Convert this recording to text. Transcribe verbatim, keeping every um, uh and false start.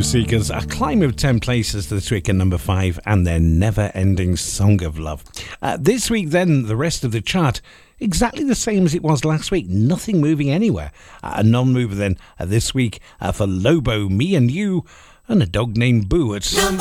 Seekers, a climb of ten places this week at number five, and their never-ending Song of Love. Uh, this week, then, the rest of the chart, exactly the same as it was last week, nothing moving anywhere. Uh, a non-mover then uh, this week uh, for Lobo, Me and You, and a dog named Boo at number